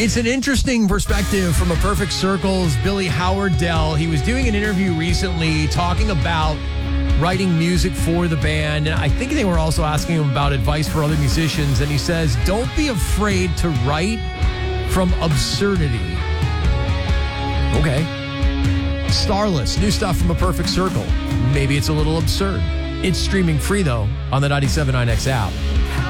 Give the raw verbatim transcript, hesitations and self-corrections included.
It's an interesting perspective from A Perfect Circle's Billy Howard Dell. He was doing an interview recently talking about writing music for the band. And I think they were also asking him about advice for other musicians. And he says, don't be afraid to write from absurdity. Okay. Starless, new stuff from A Perfect Circle. Maybe it's a little absurd. It's streaming free, though, on the ninety-seven point nine X app.